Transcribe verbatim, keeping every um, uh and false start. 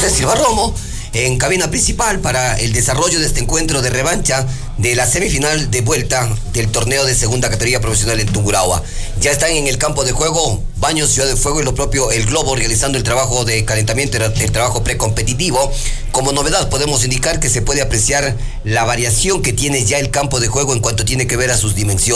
José Silva Romo, en cabina principal para el desarrollo de este encuentro de revancha de la semifinal de vuelta del torneo de segunda categoría profesional en Tungurahua. Ya están en el campo de juego Baños Ciudad de Fuego y lo propio El Globo realizando el trabajo de calentamiento, el trabajo precompetitivo. Como novedad podemos indicar que se puede apreciar la variación que tiene ya el campo de juego en cuanto tiene que ver a sus dimensiones.